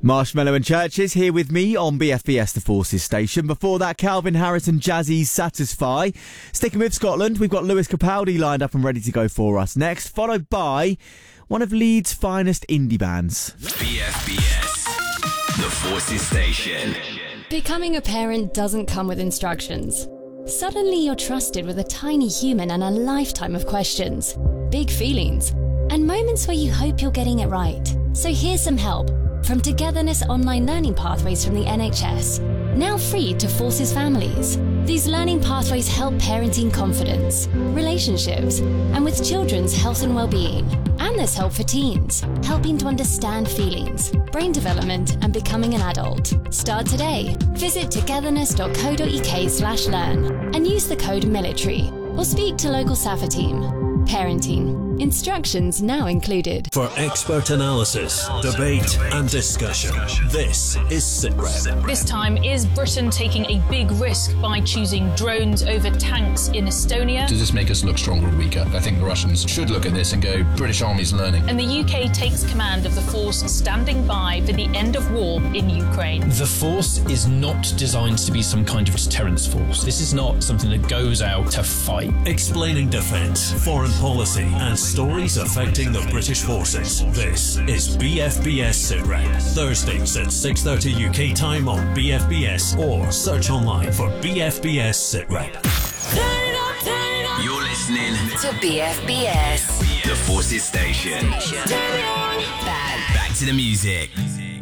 Marshmallow and Churches here with me on BFBS The Forces station. Before that, Calvin Harris and Jazzy's Satisfy. Sticking with Scotland, we've got Lewis Capaldi lined up and ready to go for us next, followed by one of Leeds' finest indie bands. BFBS The Forces station. Becoming a parent doesn't come with instructions. Suddenly you're trusted with a tiny human and a lifetime of questions, big feelings, and moments where you hope you're getting it right. So here's some help from Togetherness online learning pathways from the NHS, now free to Forces families. These learning pathways help parenting confidence, relationships, and with children's health and well-being. And there's help for teens, helping to understand feelings, brain development, and becoming an adult. Start today. Visit togetherness.co.uk/learn and use the code military or speak to local SAFA team. Parenting. Instructions now included. For expert analysis, debate and discussion, this is SITREP. This time, is Britain taking a big risk by choosing drones over tanks in Estonia? Does this make us look stronger or weaker? I think the Russians should look at this and go, British Army's learning. And the UK takes command of the force standing by for the end of war in Ukraine. The force is not designed to be some kind of deterrence force. This is not something that goes out to fight. Explaining defence, foreign policy and stories affecting the British forces. This is BFBS SITREP. Thursdays at 6:30 UK time on BFBS or search online for BFBS SITREP. You're listening to BFBS The Forces station. Back to the music.